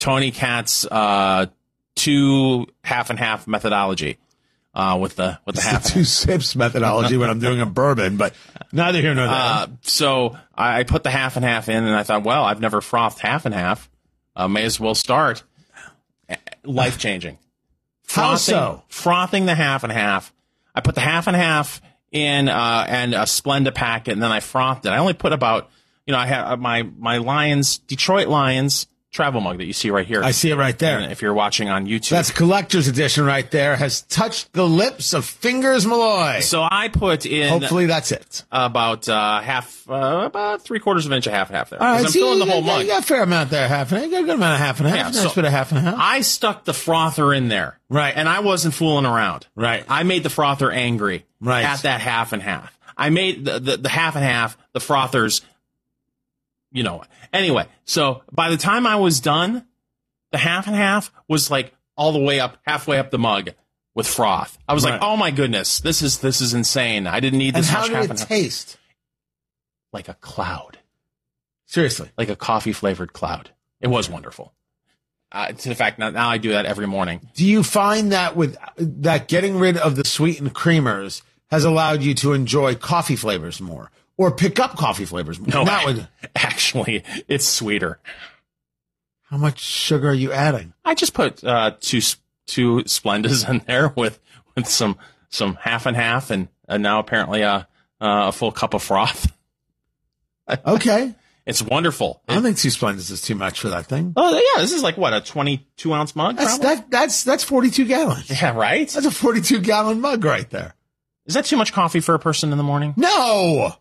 Tony Katz 2 half and half methodology with the half. 2 sips methodology when I'm doing a bourbon, but neither here nor there. So I put the half and half in, and I thought, well, I've never frothed half and half. May as well start. Life changing. How so? Frothing the half and half. I put the half and half in and a Splenda packet, and then I frothed it. I only put about, I have my Lions, Detroit Lions travel mug that you see right here. I see it right there. And if you're watching on YouTube. That's collector's edition right there. Has touched the lips of Fingers Malloy. So I put in. Hopefully that's it. About about 3/4 of an inch of half and half there. All right, I'm filling the whole mug. You got a fair amount there, half and half. You got a good amount of half and half. Yeah, Nice bit of half and half. I stuck the frother in there. Right. And I wasn't fooling around. Right. I made the frother angry. Right. At that half and half. I made the half and half, the frothers, Anyway, so by the time I was done, the half and half was like all the way up, halfway up the mug with froth. I was like, oh my goodness, this is insane. I didn't need this much half and half. And how did it taste? Like a cloud. Seriously. Like a coffee-flavored cloud. It was wonderful. To the fact, now I do that every morning. Do you find that with that getting rid of the sweetened creamers has allowed you to enjoy coffee flavors more or pick up coffee flavors more? No, actually, it's sweeter. How much sugar are you adding? I just put two Splendas in there with some half and half, and now apparently a full cup of froth. Okay. It's wonderful. I don't think 2 Splendas is too much for that thing. Oh yeah, this is like what, a 22-ounce mug? That's 42 gallons. Yeah, right. That's a 42-gallon mug right there. Is that too much coffee for a person in the morning? No,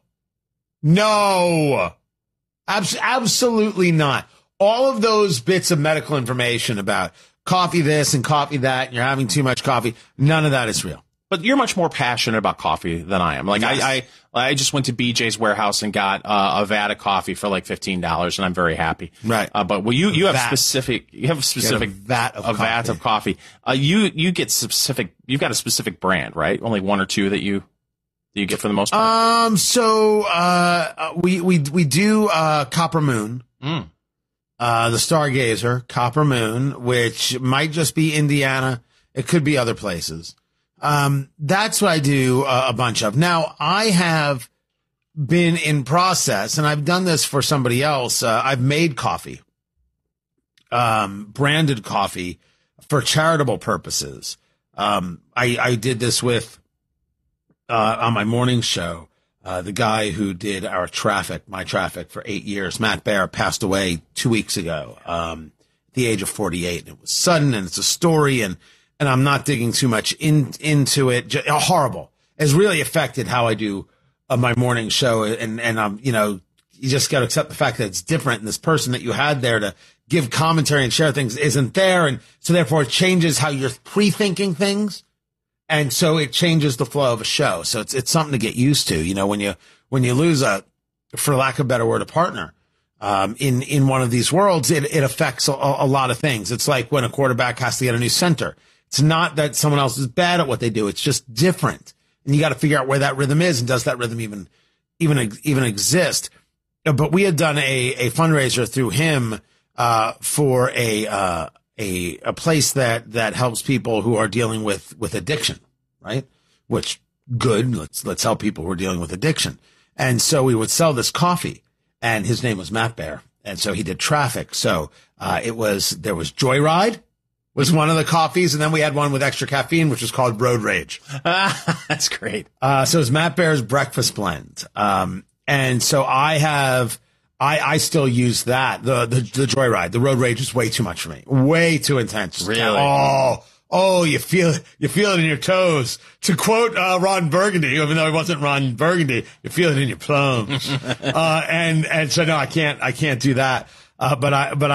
absolutely not. All of those bits of medical information about coffee this and coffee that, and you're having too much coffee, none of that is real. But you're much more passionate about coffee than I am. Like yes. I just went to BJ's Warehouse and got a vat of coffee for like $15, and I'm very happy. Right. But you have specific vat of coffee. You get specific. You've got a specific brand, right? Only 1 or 2 that you get for the most part. We do Copper Moon. The Stargazer, Copper Moon, which might just be Indiana. It could be other places. That's what I do a bunch of. Now, I have been in process, and I've done this for somebody else. I've made coffee, branded coffee for charitable purposes. I did this with, on my morning show. The guy who did my traffic for 8 years, Matt Bear, passed away 2 weeks ago, at the age of 48. And it was sudden, and it's a story, and I'm not digging too much into it. Horrible. It's really affected how I do my morning show. And you just got to accept the fact that it's different. And this person that you had there to give commentary and share things isn't there. And so therefore it changes how you're pre-thinking things. And so it changes the flow of a show. So it's something to get used to. When you lose for lack of a better word, a partner, in one of these worlds, it affects a lot of things. It's like when a quarterback has to get a new center. It's not that someone else is bad at what they do. It's just different. And you got to figure out where that rhythm is, and does that rhythm even exist? But we had done a fundraiser through him, for a place that helps people who are dealing with addiction, right? Which good. Let's help people who are dealing with addiction. And so we would sell this coffee, and his name was Matt Bear. And so he did traffic. So, there was Joyride was one of the coffees. And then we had one with extra caffeine, which was called Road Rage. That's great. So it was Matt Bear's breakfast blend. And so I still use that, the Joyride. The Road Rage is way too much for me. Way too intense. Really? Oh, you feel it in your toes. To quote, Ron Burgundy, even though it wasn't Ron Burgundy, you feel it in your plums. And so no, I can't do that. So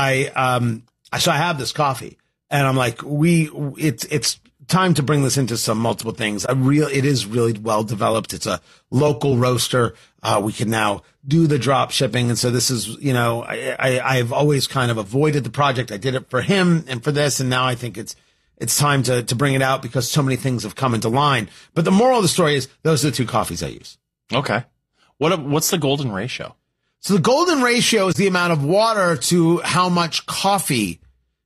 I have this coffee, and I'm like, it's time to bring this into some multiple things. It is really well developed. It's a local roaster. We can now do the drop shipping. And so this is, I've always kind of avoided the project. I did it for him and for this. And now I think it's time to bring it out because so many things have come into line. But the moral of the story is those are the 2 coffees I use. Okay. What's the golden ratio? So the golden ratio is the amount of water to how much coffee